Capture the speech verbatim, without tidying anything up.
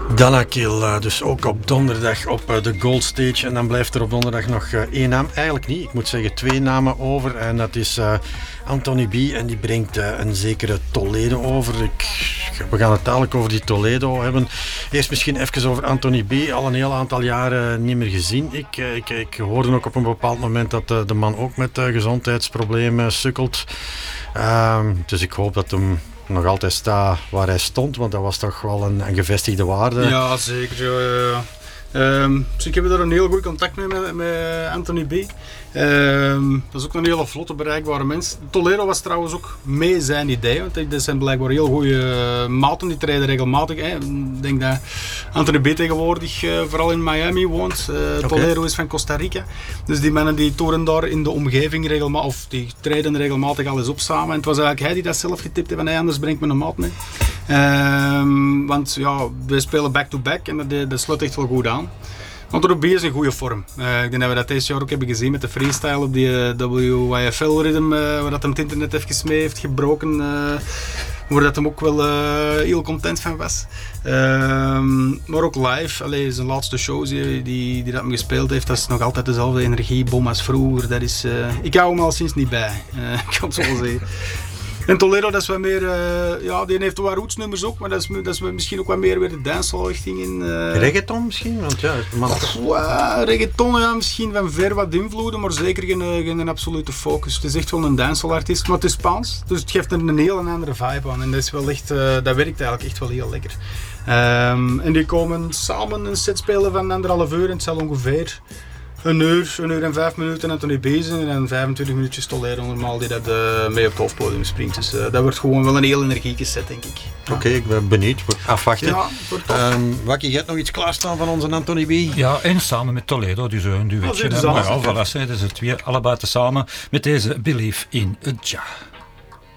Danakil, uh, dus ook op donderdag op uh, de Gold Stage. En dan blijft er op donderdag nog uh, één naam. Eigenlijk niet, ik moet zeggen twee namen over. En dat is uh, Anthony B. En die brengt uh, een zekere Toledo over. Ik, we gaan het dadelijk over die Toledo hebben. Eerst misschien even over Anthony B. Al een heel aantal jaren niet meer gezien. Ik, uh, ik, ik hoorde ook op een bepaald moment dat uh, de man ook met uh, gezondheidsproblemen sukkelt. Uh, dus ik hoop dat hem nog altijd staat waar hij stond, want dat was toch wel een, een gevestigde waarde. Ja, zeker. Ja, ja. Um, dus ik heb daar een heel goed contact mee met, met Anthony B. Um, dat is ook een hele vlotte, bereikbare mens. Toledo was trouwens ook mee zijn idee, want dat zijn blijkbaar heel goede maten, die treden regelmatig. Hè. Ik denk dat Anthony B tegenwoordig uh, vooral in Miami woont. Uh, okay. Toledo is van Costa Rica. Dus die mannen die toeren daar in de omgeving regelmatig, of die treden regelmatig al eens op samen. En het was eigenlijk hij die dat zelf getipt heeft, van hey, anders brengt me een maat mee. Um, want ja, we spelen back-to-back en dat, dat sluit echt wel goed aan. Want Ruby is in goede vorm. Uh, ik denk dat we dat deze jaar ook hebben gezien met de freestyle op die uh, W Y F L-ritme, uh, waar dat hem het internet even mee heeft gebroken. Uh, waar dat hem ook wel uh, heel content van was. Uh, maar ook live, allee, zijn laatste shows die, die, die dat hem gespeeld heeft, dat is nog altijd dezelfde energiebom als vroeger. Dat is, uh, ik hou hem al sinds niet bij, uh, ik kan het zo wel zeggen. En Toledo, dat is wat meer, uh, ja, die heeft wel rootsnummers ook, maar dat is, dat is misschien ook wat meer weer de dancehall richting in. Uh... Reggaeton misschien? Want ja, man... uh, reggaeton, ja, misschien van ver wat invloeden, maar zeker geen, geen absolute focus. Het is echt wel een dancehall artiest, maar het is Spaans, dus het geeft er een heel andere vibe aan en dat is wel echt, uh, dat werkt eigenlijk echt wel heel lekker. Um, en die komen samen een set spelen van anderhalf uur en het zal ongeveer een uur, een uur en vijf minuten Anthony Bezen en vijfentwintig minuutjes Toledo normaal die dat uh, mee op het hoofdpodium springt. Dus uh, dat wordt gewoon wel een heel energieke set, denk ik. Ja. Oké, okay, ik ben benieuwd. Afwachten. Ja, um, Wakkie, je hebt nog iets klaarstaan van onze Anthony B? Ja, en samen met Toledo, dus een duetje. Oh, Maar ja, voilà, dat zijn er twee, allebei tezamen met deze Believe in a Jah.